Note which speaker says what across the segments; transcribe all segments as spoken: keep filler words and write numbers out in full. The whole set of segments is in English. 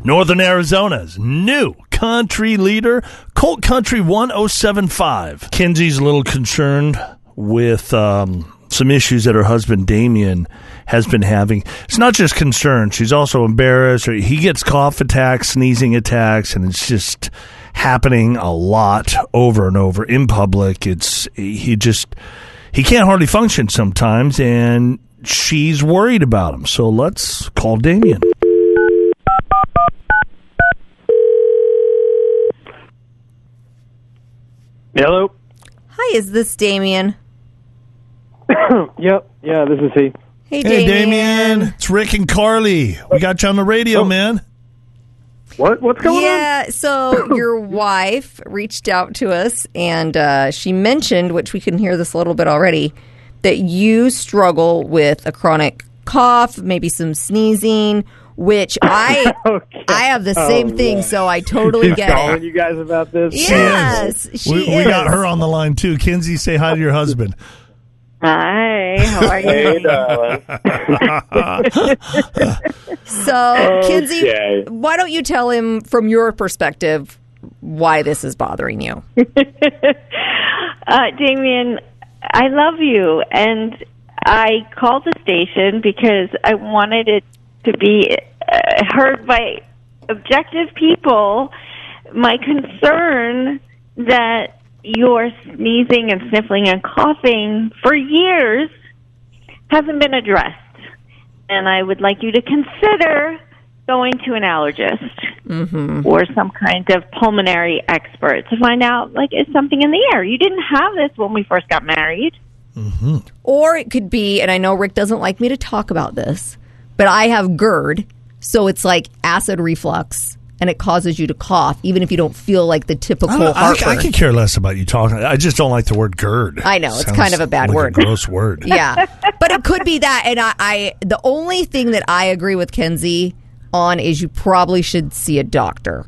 Speaker 1: Northern Arizona's new country leader, Colt Country one oh seven point five. Kenzie's a little concerned with um, some issues that her husband Damien has been having. It's not just concerned. She's also embarrassed. He gets cough attacks, sneezing attacks, and it's just happening a lot over and over in public. It's he just he can't hardly function sometimes, and she's worried about him. So let's call Damien.
Speaker 2: Hello.
Speaker 3: Hi, is this Damien?
Speaker 2: Yep. Yeah, this is he.
Speaker 3: Hey,
Speaker 1: Hey,
Speaker 3: Damien.
Speaker 1: Damien. It's Rick and Carly. We got you on the radio,
Speaker 2: Oh.
Speaker 1: man.
Speaker 2: What? What's going
Speaker 3: Yeah, so your wife reached out to us, and uh, she mentioned, which we can hear this a little bit already, that you struggle with a chronic cough, maybe some sneezing, which I
Speaker 2: Okay.
Speaker 3: I have the
Speaker 2: Oh,
Speaker 3: same thing,
Speaker 2: yeah.
Speaker 3: so I totally
Speaker 2: on?
Speaker 3: get
Speaker 2: Calling
Speaker 3: it.
Speaker 2: you guys about this?
Speaker 3: Yes, she
Speaker 1: we,
Speaker 3: is.
Speaker 1: we got her on the line, too. Kinsey, say hi to your husband.
Speaker 4: Hi, how are you?
Speaker 2: Hey, darling.
Speaker 3: So, Kinsey,
Speaker 2: Okay.
Speaker 3: why don't you tell him from your perspective why this is bothering you?
Speaker 4: uh, Damien, I love you, and I called the station because I wanted it to be uh, heard by objective people. My concern that you're sneezing and sniffling and coughing for years hasn't been addressed. And I would like you to consider going to an allergist
Speaker 3: Mm-hmm.
Speaker 4: or some kind of pulmonary expert to find out, like, is something in the air? You didn't have this when we first got married.
Speaker 1: Mm-hmm.
Speaker 3: Or it could be, and I know Rick doesn't like me to talk about this, but I have GERD, so it's like acid reflux, and it causes you to cough, even if you don't feel like the typical
Speaker 1: I, I,
Speaker 3: heartburn.
Speaker 1: I could care less about you talking. I just don't like the word GERD.
Speaker 3: I know, it's
Speaker 1: Sounds
Speaker 3: kind of a bad
Speaker 1: like
Speaker 3: word.
Speaker 1: A gross word.
Speaker 3: Yeah, but it could be that, and I, I the only thing that I agree with Kenzie on is you probably should see a doctor.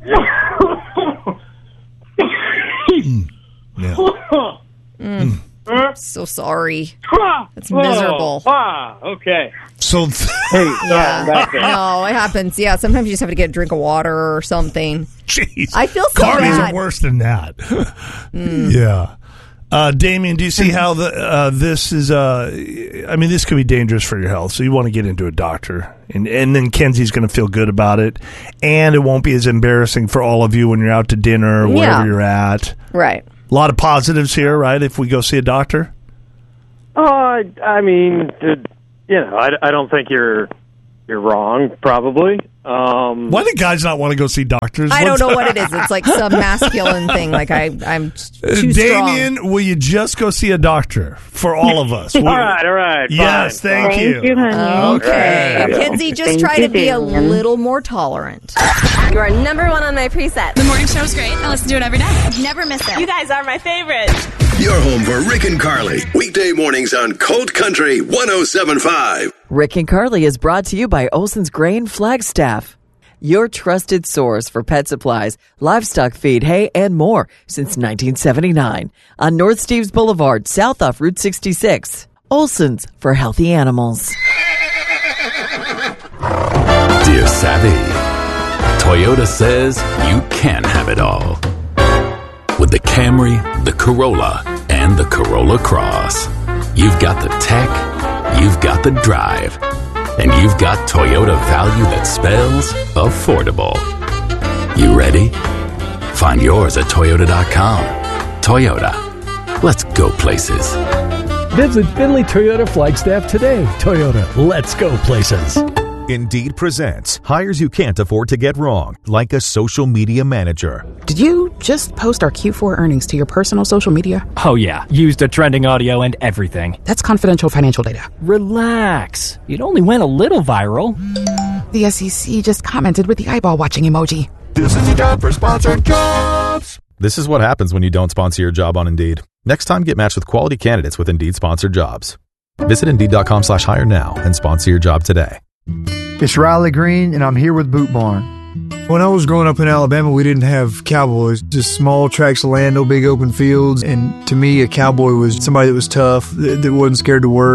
Speaker 1: Yeah.
Speaker 3: Mm. So sorry. It's
Speaker 2: Whoa.
Speaker 3: miserable.
Speaker 2: Ah, okay.
Speaker 1: So,
Speaker 2: Hey,
Speaker 3: Yeah.
Speaker 2: that's it.
Speaker 3: No, it happens. Yeah, sometimes you just have to get a drink of water or something.
Speaker 1: jeez.
Speaker 3: I feel so
Speaker 1: Cardies
Speaker 3: bad.
Speaker 1: are worse than that. Yeah. Uh, Damien, do you see how the uh, this is? Uh, I mean, this could be dangerous for your health. So you want to get into a doctor, and and then Kenzie's going to feel good about it, and it won't be as embarrassing for all of you when you're out to dinner or wherever
Speaker 3: Yeah.
Speaker 1: you're at.
Speaker 3: Right.
Speaker 1: A lot of positives here, right? If we go see a doctor.
Speaker 2: Oh, I mean, it- you know, I, I don't think you're you're wrong. Probably. Um,
Speaker 1: Why do guys not want to go see doctors?
Speaker 3: I don't
Speaker 1: What's-
Speaker 3: know what it is. It's like some masculine thing. Like I, I'm
Speaker 1: Uh,
Speaker 3: too strong.
Speaker 1: Damien, will you just go see a doctor for all of us?
Speaker 2: all right, all right.
Speaker 1: Yes,
Speaker 2: fine,
Speaker 1: thank
Speaker 2: fine.
Speaker 1: you.
Speaker 4: Thank you, honey.
Speaker 3: Okay.
Speaker 2: Right.
Speaker 3: Kenzie, just
Speaker 4: Thank
Speaker 3: try
Speaker 4: you,
Speaker 3: to be a
Speaker 4: Damien.
Speaker 3: little more tolerant.
Speaker 5: You are number one on my preset.
Speaker 6: The morning show's great. I listen to it every day.
Speaker 5: Never miss it.
Speaker 6: You guys are my favorite.
Speaker 7: Your home for Rick and Carly. Weekday mornings on Colt Country one oh seven point five.
Speaker 8: Rick and Carly is brought to you by Olson's Grain Flagstaff, your trusted source for pet supplies, livestock feed, hay, and more since nineteen seventy-nine. On North Steves Boulevard, south off Route sixty-six. Olson's for healthy animals.
Speaker 9: Dear Savvy, Toyota says you can have it all. With the Camry, the Corolla, and the Corolla Cross. You've got the tech, you've got the drive, and you've got Toyota value that spells affordable. You ready? Find yours at Toyota dot com. Toyota. Let's go places.
Speaker 10: Visit Finley Toyota Flagstaff today. Toyota, let's go places.
Speaker 11: Indeed presents hires you can't afford to get wrong, like a social media manager.
Speaker 12: Did you just post our Q four earnings to your personal social media?
Speaker 13: Oh yeah, used the trending audio and everything.
Speaker 12: That's confidential financial data.
Speaker 13: Relax. It only went a little viral.
Speaker 12: The S E C just commented with the eyeball watching emoji.
Speaker 11: This is your job for sponsored jobs. This is what happens when you don't sponsor your job on Indeed. Next time, get matched with quality candidates with Indeed sponsored jobs. Visit Indeed.com slash hire now and sponsor your job today.
Speaker 14: It's Riley Green, and I'm here with Boot Barn. When I was growing up in Alabama, we didn't have cowboys, just small tracts of land, no big open fields. And to me, a cowboy was somebody that was tough, that, that wasn't scared to work.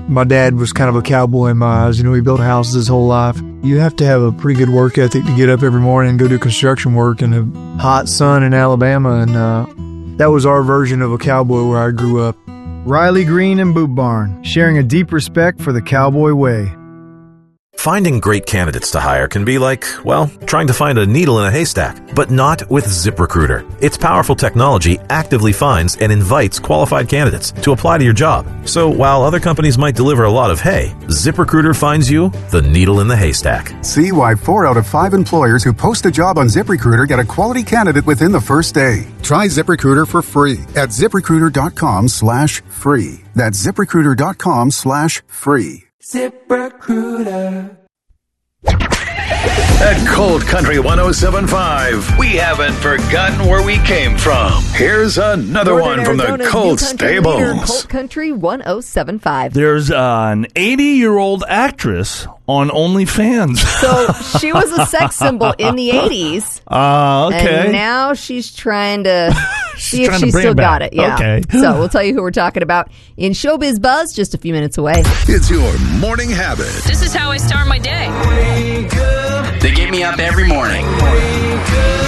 Speaker 14: My dad was kind of a cowboy in my eyes. You know, he built houses his whole life. You have to have a pretty good work ethic to get up every morning and go do construction work in the hot sun in Alabama. And uh, that was our version of a cowboy where I grew up.
Speaker 15: Riley Green and Boot Barn, sharing a deep respect for the cowboy way.
Speaker 16: Finding great candidates to hire can be like, well, trying to find a needle in a haystack, but not with ZipRecruiter. Its powerful technology actively finds and invites qualified candidates to apply to your job. So while other companies might deliver a lot of hay, ZipRecruiter finds you the needle in the haystack.
Speaker 17: See why four out of five employers who post a job on ZipRecruiter get a quality candidate within the first day. Try ZipRecruiter for free at ZipRecruiter.com slash free. That's ZipRecruiter.com slash free.
Speaker 18: ZipRecruiter.
Speaker 7: At Cold Country one oh seven point five, we haven't forgotten where we came from. Here's another
Speaker 3: Northern
Speaker 7: one from
Speaker 3: Arizona's
Speaker 7: the Cold
Speaker 3: new country leader,
Speaker 7: Stables.
Speaker 3: Colt Country one oh seven point five.
Speaker 1: There's uh, an eighty-year-old actress on OnlyFans.
Speaker 3: So she was a sex symbol in the eighties.
Speaker 1: Uh, okay.
Speaker 3: And now she's trying to see if
Speaker 1: trying
Speaker 3: she
Speaker 1: to bring
Speaker 3: still
Speaker 1: it
Speaker 3: got
Speaker 1: back.
Speaker 3: it. Yeah.
Speaker 1: Okay.
Speaker 3: So we'll tell you who we're talking about in Showbiz Buzz just a few minutes away.
Speaker 7: It's your morning habit.
Speaker 6: This is how I start my day.
Speaker 18: They get me up every morning.